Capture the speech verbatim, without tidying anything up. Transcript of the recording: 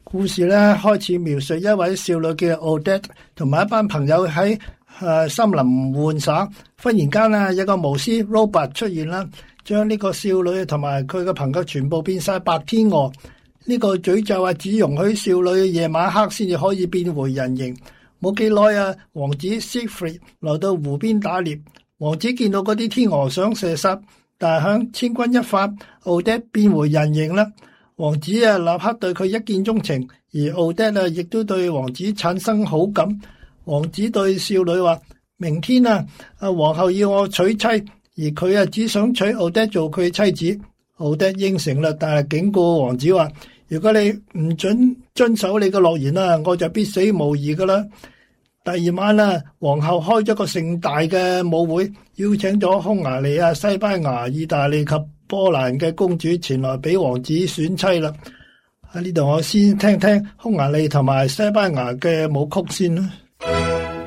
故事咧開始描述一位少女叫 Odette 同埋一班朋友喺誒、呃、森林玩耍，忽然間啊，有個巫師 Robert 出現啦，將呢個少女同埋佢嘅朋友全部變晒白天鵝。呢、這個詛咒啊，只容許少女夜晚黑先至可以變回人形。冇幾耐啊，王子 Siegfried 來到湖邊打獵，王子見到嗰啲天鵝想射殺，但係響千鈞一髮 Odette 變回人形啦。王子啊，立刻對佢一見鍾情，而 Odette 啊，亦都對王子產生好感。王子對少女話：明天啊，啊皇后要我娶妻，而佢啊只想娶 Odette 做佢妻子。Odette 應承啦，但係警告王子話：如果你唔准遵守你嘅諾言啦，我就必死無疑噶啦。第二晚啦，皇后開咗個盛大嘅舞會，邀請咗匈牙利啊、西班牙、意大利及波蘭嘅公主前來俾王子選妻啦。喺呢度我先聽聽匈牙利同埋西班牙嘅舞曲先啦。